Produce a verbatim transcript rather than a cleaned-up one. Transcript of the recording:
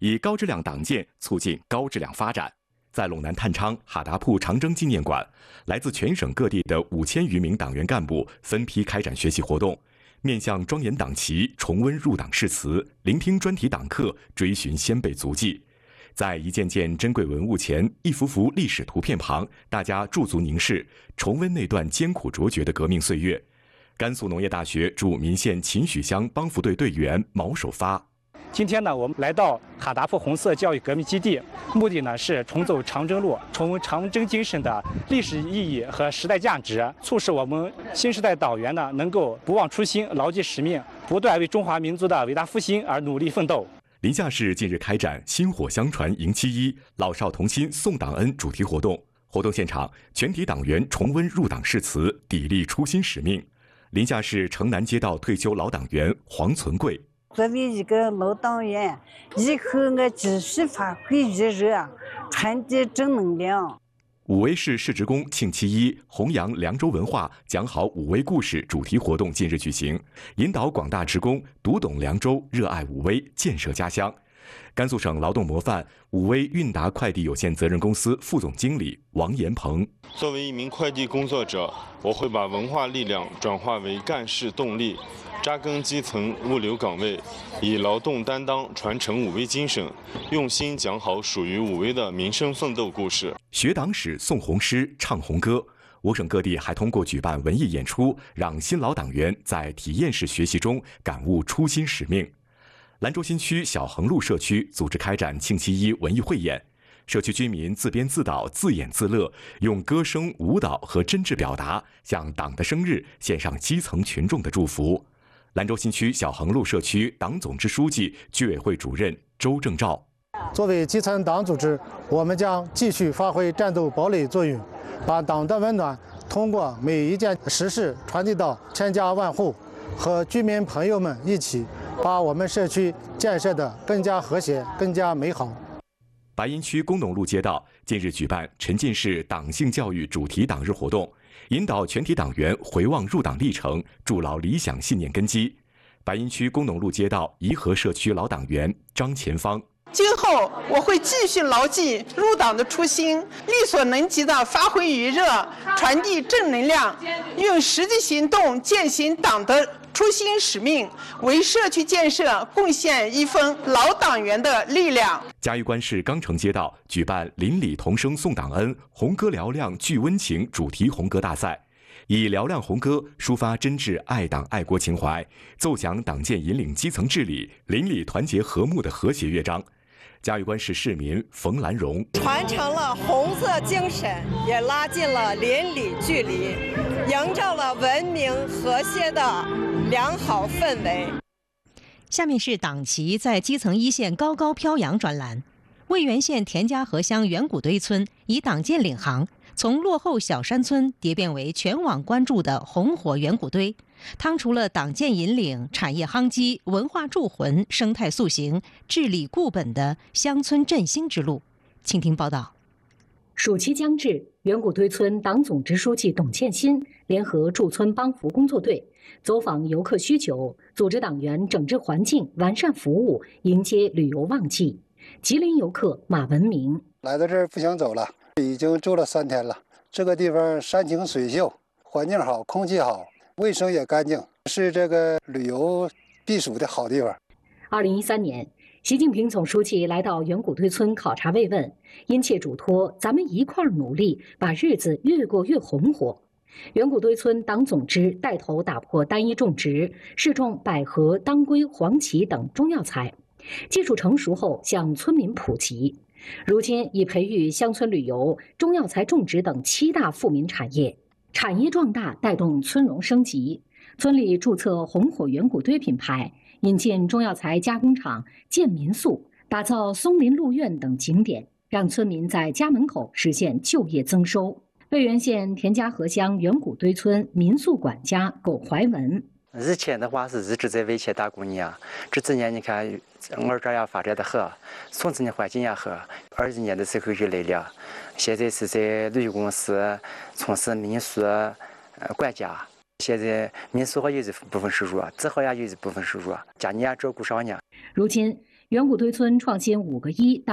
以高质量党建促进高质量发展。在陇南探昌哈达铺长征纪念馆，来自全省各地的五千余名党员干部分批开展学习活动，面向庄严党旗，重温入党誓词，聆听专题党课，追寻先辈足迹。在一件件珍贵文物前，一幅幅历史图片旁，大家驻足凝视，重温那段艰苦卓绝的革命岁月。甘肃农业大学驻岷县秦许乡帮扶队队员毛守发。 今天呢，我们来到哈达铺红色教育革命基地，目的呢是重走长征路，重温长征精神的历史意义和时代价值，促使我们新时代党员呢能够不忘初心，牢记使命，不断为中华民族的伟大复兴而努力奋斗。 临夏市近日开展薪火相传迎七一，老少同心送党恩主题活动。活动现场，全体党员重温入党誓词，砥砺初心使命。临夏市城南街道退休老党员黄存贵。 作为一个老党员，以后我继续发挥余热，传递正能量。 武威市市职工庆七一弘扬凉州文化，讲好武威故事主题活动近日举行，引导广大职工读懂凉州，热爱武威，建设家乡。甘肃省劳动模范、武威韵达快递有限责任公司副总经理王延鹏。 作为一名快递工作者，我会把文化力量转化为干事动力，扎根基层物流岗位，以劳动担当传承武威精神，用心讲好属于武威的民生奋斗故事。 学党史、诵红诗、唱红歌。我省各地还通过举办文艺演出，让新老党员在体验式学习中感悟初心使命。兰州新区小横路社区组织开展庆七一文艺汇演，社区居民自编自导、自演自乐，用歌声、舞蹈和真挚表达，向党的生日献上基层群众的祝福。兰州新区小横路社区党总支书记、居委会主任周正照。 作为基层党组织，我们将继续发挥战斗堡垒作用，把党的温暖通过每一件实事传递到千家万户，和居民朋友们一起把我们社区建设得更加和谐、更加美好。 白银区工农路街道近日举办沉浸式党性教育主题党日活动，引导全体党员回望入党历程，筑牢理想信念根基。白银区工农路街道颐和社区老党员张前芳。 今后我会继续牢记入党的初心，力所能及的发挥余热，传递正能量，用实际行动践行党的初心使命，为社区建设贡献一分老党员的力量。 嘉峪关市钢城街道举办邻里同声送党恩，红歌嘹亮聚温情主题红歌大赛，以嘹亮红歌抒发真挚爱党爱国情怀，奏响党建引领基层治理、邻里团结和睦的和谐乐章。嘉峪关市市民冯兰荣传承了红色精神，也拉近了邻里距离，营造了文明和谐的良好氛围。 下面是党旗在基层一线高高飘扬专栏。渭源县田家河乡远古堆村以党建领航，从落后小山村蝶变为全网关注的红火远古堆，趟出了党建引领、产业夯基、文化铸魂、生态塑形、治理固本的乡村振兴之路。请听报道。 暑期将至，远古堆村党总支书记董建新联合驻村帮扶工作队，走访游客需求，组织党员整治环境、完善服务，迎接旅游旺季。吉林游客马文明来到这儿不想走了，已经住了三天了。这个地方山清水秀，环境好，空气好，卫生也干净，是这个旅游避暑的好地方。 二零一三年，习近平总书记来到远古堆村考察慰问，殷切嘱托咱们一块儿努力，把日子越过越红火。远古堆村党总支带头打破单一种植，试种百合、当归、黄芪等中药材，技术成熟后向村民普及。如今已培育乡村旅游、中药材种植等七大富民产业，产业壮大带动村容升级。村里注册红火远古堆品牌，引进中药材加工厂，建民宿，打造松林鹿苑等景点，让村民在家门口实现就业增收。渭源县田家河乡远古堆村民宿管家苟怀文： 以前的话是一直在为前打工呢，这几年你看我们这儿也发展的很，村子的环境也好。二一年的时候就来了，现在是在旅游公司从事民宿呃管家。现在民宿还有一部分收入，这好也有一部分收入，家里也照顾上呢。 如今， 远古堆村创新五个一。